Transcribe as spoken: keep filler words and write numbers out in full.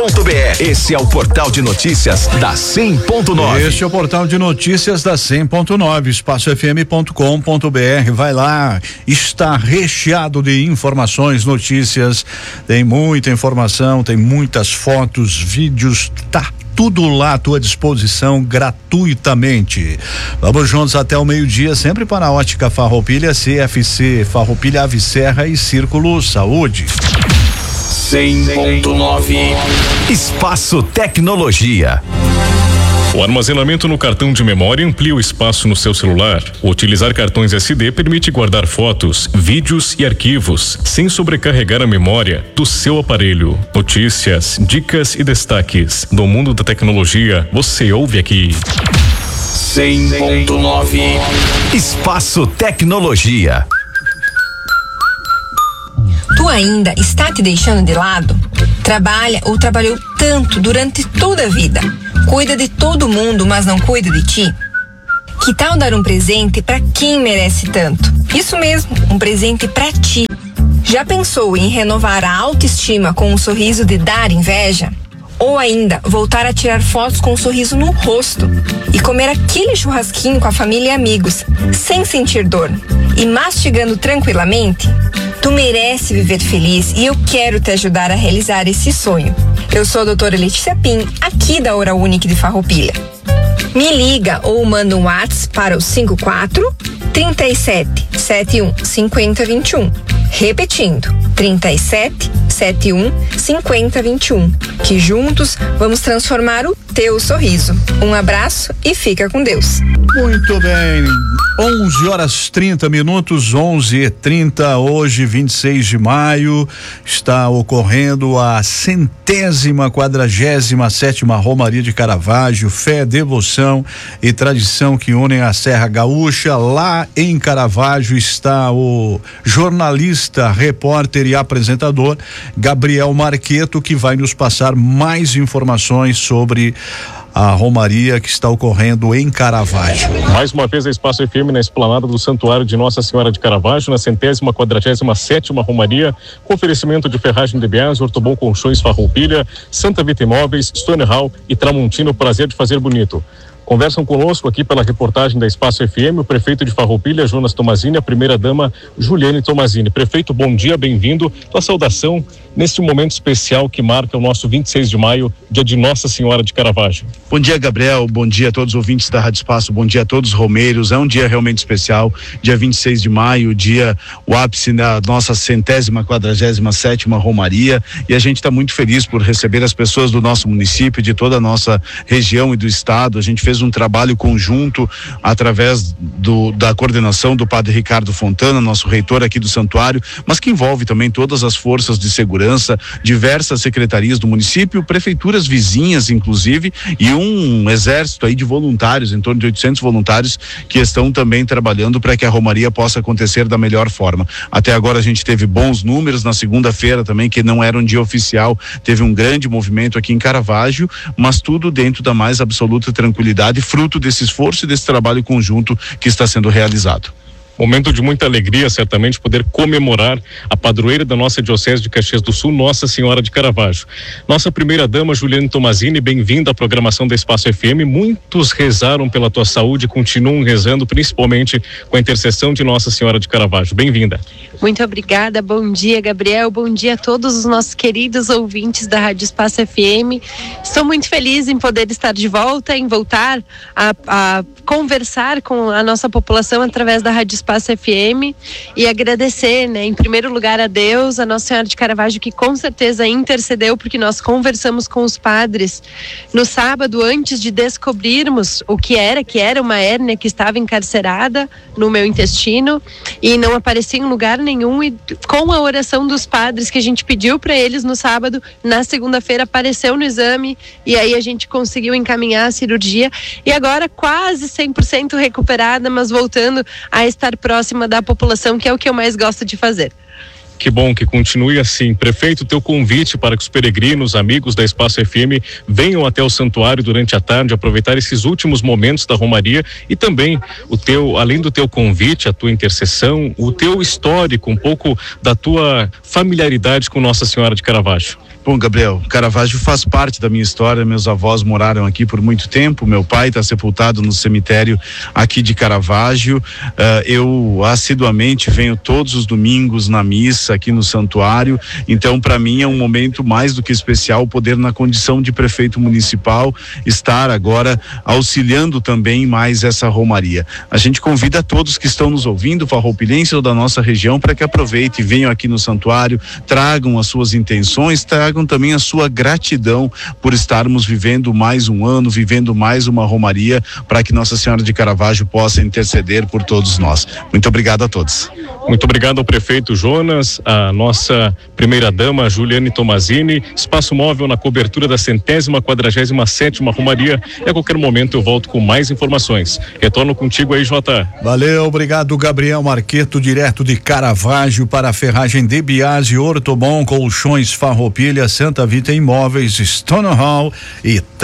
Esse é o portal de notícias da cem ponto nove. Este é o portal de notícias da cem ponto nove, espaço f m ponto com ponto b r. Vai lá, está recheado de informações, notícias, tem muita informação, tem muitas fotos, vídeos, tá tudo lá à tua disposição gratuitamente. Vamos juntos até o meio-dia, sempre para a Ótica Farroupilha, C F C, Farroupilha, Ave Serra e Círculo Saúde. cem ponto nove. Espaço Tecnologia. O armazenamento no cartão de memória amplia o espaço no seu celular. Utilizar cartões S D permite guardar fotos, vídeos e arquivos, sem sobrecarregar a memória do seu aparelho. Notícias, dicas e destaques do mundo da tecnologia, você ouve aqui. cem ponto nove. Espaço Tecnologia. Tu ainda está te deixando de lado? Trabalha ou trabalhou tanto durante toda a vida? Cuida de todo mundo, mas não cuida de ti? Que tal dar um presente para quem merece tanto? Isso mesmo, um presente para ti. Já pensou em renovar a autoestima com um sorriso de dar inveja? Ou ainda, voltar a tirar fotos com um sorriso no rosto e comer aquele churrasquinho com a família e amigos, sem sentir dor e mastigando tranquilamente? Tu merece viver feliz e eu quero te ajudar a realizar esse sonho. Eu sou a doutora Letícia Pim, aqui da Oral Unique de Farroupilha. Me liga ou manda um WhatsApp para o cinco quatro, três sete, sete um, cinco zero dois um. Repetindo, três sete, sete um, cinco zero dois um. Que juntos vamos transformar o teu sorriso. Um abraço e fica com Deus. Muito bem, onze horas trinta minutos, onze e trinta, hoje vinte e seis de maio, está ocorrendo a centésima quadragésima sétima Romaria de Caravaggio, fé, devoção e tradição que unem a Serra Gaúcha. Lá em Caravaggio está o jornalista, repórter e apresentador Gabriel Marqueto, que vai nos passar mais informações sobre a Romaria que está ocorrendo em Caravaggio. Mais uma vez a Espaço F M na esplanada do Santuário de Nossa Senhora de Caravaggio, na centésima quadragésima sétima Romaria, com oferecimento de Ferragem de Bias, Ortobon Colchões Farroupilha, Santa Vita Imóveis, Stone Hall e Tramontino, prazer de fazer bonito. Conversam conosco aqui pela reportagem da Espaço F M o prefeito de Farroupilha, Jonas Tomazini, a primeira dama, Juliane Tomazini. Prefeito, bom dia, bem-vindo. Tua saudação neste momento especial que marca o nosso vinte e seis de maio, dia de Nossa Senhora de Caravaggio. Bom dia, Gabriel, bom dia a todos os ouvintes da Rádio Espaço, bom dia a todos os romeiros. É um dia realmente especial, dia vinte e seis de maio, dia, o ápice da nossa centésima quadragésima sétima Romaria, e a gente está muito feliz por receber as pessoas do nosso município, de toda a nossa região e do estado. A gente fez um trabalho conjunto através do, da coordenação do padre Ricardo Fontana, nosso reitor aqui do santuário, mas que envolve também todas as forças de segurança, diversas secretarias do município, prefeituras vizinhas inclusive, e um exército aí de voluntários, em torno de oitocentos voluntários que estão também trabalhando para que a Romaria possa acontecer da melhor forma. Até agora a gente teve bons números, na segunda-feira também, que não era um dia oficial, teve um grande movimento aqui em Caravaggio, mas tudo dentro da mais absoluta tranquilidade, fruto desse esforço e desse trabalho conjunto que está sendo realizado. Momento de muita alegria, certamente, poder comemorar a padroeira da nossa Diocese de Caxias do Sul, Nossa Senhora de Caravaggio. Nossa primeira dama, Juliane Tomazini, bem-vinda à programação da Espaço F M. Muitos rezaram pela tua saúde e continuam rezando, principalmente com a intercessão de Nossa Senhora de Caravaggio. Bem-vinda. Muito obrigada, bom dia, Gabriel, bom dia a todos os nossos queridos ouvintes da Rádio Espaço F M. Estou muito feliz em poder estar de volta, em voltar a, a conversar com a nossa população através da Rádio Espaço F M e agradecer, né, em primeiro lugar a Deus, a Nossa Senhora de Caravaggio, que com certeza intercedeu, porque nós conversamos com os padres no sábado antes de descobrirmos o que era, que era uma hérnia que estava encarcerada no meu intestino e não aparecia em lugar nenhum, e com a oração dos padres que a gente pediu para eles no sábado, na segunda-feira apareceu no exame e aí a gente conseguiu encaminhar a cirurgia e agora quase cem por cento recuperada, mas voltando a estar próxima da população, que é o que eu mais gosto de fazer. Que bom que continue assim. Prefeito, teu convite para que os peregrinos, amigos da Espaço F M, venham até o santuário durante a tarde, aproveitar esses últimos momentos da Romaria e também o teu, além do teu convite, a tua intercessão, o teu histórico, um pouco da tua familiaridade com Nossa Senhora de Caravaggio. Bom, Gabriel, Caravaggio faz parte da minha história. Meus avós moraram aqui por muito tempo. Meu pai está sepultado no cemitério aqui de Caravaggio. Uh, eu assiduamente venho todos os domingos na missa aqui no santuário. Então, para mim é um momento mais do que especial poder, na condição de prefeito municipal, estar agora auxiliando também mais essa romaria. A gente convida todos que estão nos ouvindo, farroupilhenses ou da nossa região, para que aproveitem, venham aqui no santuário, tragam as suas intenções, tragam também a sua gratidão por estarmos vivendo mais um ano, vivendo mais uma romaria, para que Nossa Senhora de Caravaggio possa interceder por todos nós. Muito obrigado a todos. Muito obrigado ao prefeito Jonas, a nossa primeira dama Juliane Tomazini. Espaço móvel na cobertura da centésima quadragésima sétima romaria. E a qualquer momento eu volto com mais informações. Retorno contigo aí, Jota. Valeu, obrigado, Gabriel Marqueto, direto de Caravaggio para a ferragem de Biase, Ortobon, Colchões Farroupilha, Santa Vita Imóveis, Stone Hall e